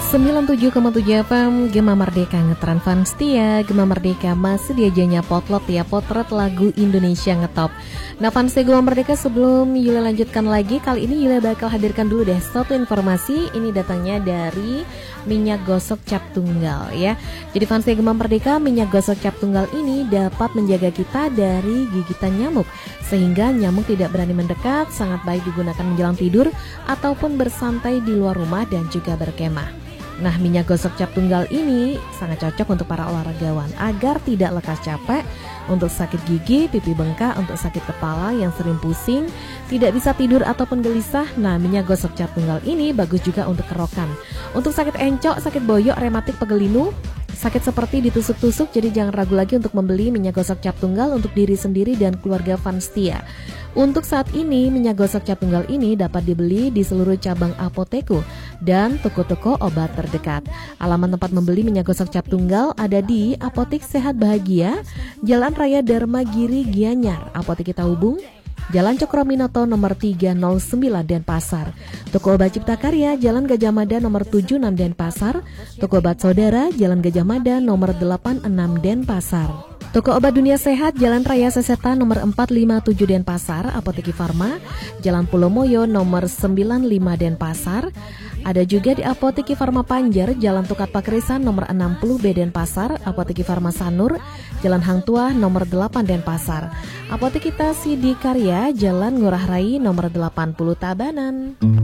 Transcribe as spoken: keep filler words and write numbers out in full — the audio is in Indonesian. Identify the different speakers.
Speaker 1: sembilan puluh tujuh koma tujuh F M Gema Merdeka Ngetren Fans Setia. Gema Merdeka masih diajanya potlot ya, potret lagu Indonesia ngetop. Nah fans Gema Merdeka, sebelum Yule lanjutkan lagi, kali ini Yule bakal hadirkan dulu deh satu informasi. Ini datangnya dari minyak gosok cap tunggal ya. Jadi fans Gema Merdeka, minyak gosok cap tunggal ini dapat menjaga kita dari gigitan nyamuk, sehingga nyamuk tidak berani mendekat. Sangat baik digunakan menjelang tidur ataupun bersantai di luar rumah dan juga berkemah. Nah, minyak gosok cap tunggal ini sangat cocok untuk para olahragawan agar tidak lekas capek, untuk sakit gigi, pipi bengkak, untuk sakit kepala yang sering pusing, tidak bisa tidur ataupun gelisah. Nah, minyak gosok cap tunggal ini bagus juga untuk kerokan, untuk sakit encok, sakit boyok, rematik, pegel linu, sakit seperti ditusuk-tusuk. Jadi jangan ragu lagi untuk membeli minyak gosok cap tunggal untuk diri sendiri dan keluarga fans setia. Untuk saat ini, minyak gosok cap tunggal ini dapat dibeli di seluruh cabang apoteku dan toko-toko obat terdekat. Alamat tempat membeli minyak gosok cap tunggal ada di Apotik Sehat Bahagia, Jalan Raya Dharma Giri Gianyar, Apotek Kita Hubung, Jalan Cokroaminoto nomor tiga nol sembilan Denpasar, Toko Obat Cipta Karya, Jalan Gajah Mada nomor tujuh puluh enam Denpasar, Toko Obat Saudara, Jalan Gajah Mada nomor delapan puluh enam Denpasar, Toko Obat Dunia Sehat, Jalan Raya Sesetan nomor empat lima tujuh Denpasar, Apotek Farma, Jalan Pulau Moyo nomor sembilan puluh lima Denpasar. Ada juga di Apotek Farma Panjer, Jalan Tukat Pakrisan nomor enam puluh B Denpasar, Apotek Farma Sanur, Jalan Hang Tuah nomor delapan Denpasar, Apotek Kita Sidi Karya, Jalan Ngurah Rai nomor delapan puluh Tabanan.